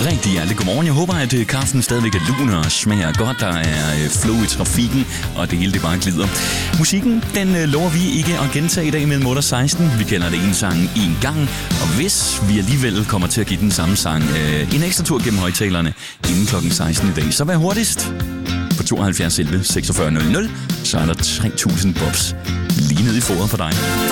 Rigtig hjertelig godmorgen. Jeg håber, at kaffen stadigvæk er lun og smager godt. Der er flow i trafikken, og det hele det bare glider. Musikken, den lover vi ikke at gentage i dag mellem 8 og 16. Vi kender det en sang en gang, og hvis vi alligevel kommer til at give den samme sang en ekstra tur gennem højtalerne inden klokken 16 i dag, så vær hurtigst på 72 11 46 00, så er der 3000 bobs lige ned i foret for dig.